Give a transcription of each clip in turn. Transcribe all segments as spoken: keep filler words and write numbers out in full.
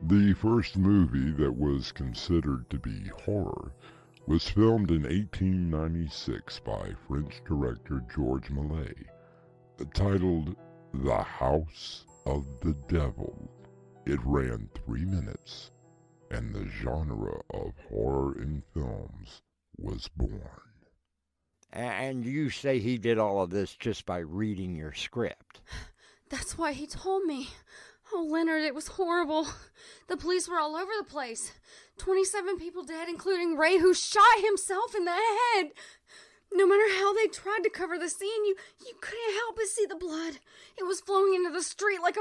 The first movie that was considered to be horror was filmed in eighteen ninety-six by French director Georges Méliès, titled The House of the Devil. It ran three minutes, and the genre of horror in films was born. And you say he did all of this just by reading your script? That's why he told me. Oh, Leonard, it was horrible. The police were all over the place. twenty-seven people dead, including Ray, who shot himself in the head. No matter how they tried to cover the scene, you, you couldn't help but see the blood. It was flowing into the street like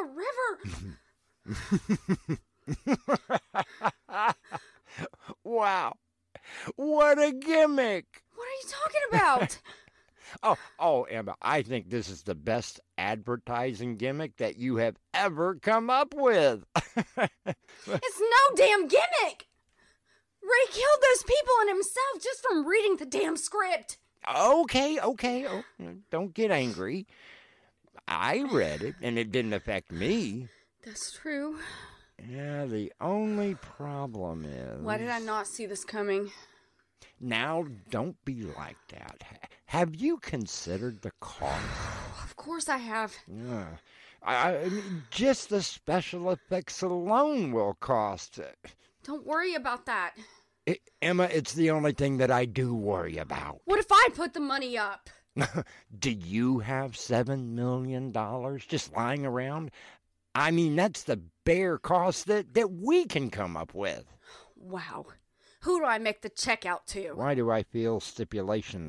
a river. Wow. What a gimmick. What are you talking about? Oh, oh, Emma, I think this is the best advertising gimmick that you have ever come up with. It's no damn gimmick. Ray killed those people and himself just from reading the damn script. Okay, okay, oh, don't get angry. I read it, and it didn't affect me. That's true. Yeah, the only problem is... Why did I not see this coming? Now, don't be like that. Have you considered the cost? Of course I have. Yeah. I, I mean, just the special effects alone will cost... Don't worry about that. It, Emma, it's the only thing that I do worry about. What if I put the money up? Do you have seven million dollars just lying around? I mean, that's the bare cost that, that we can come up with. Wow. Who do I make the check out to? Why do I feel stipulations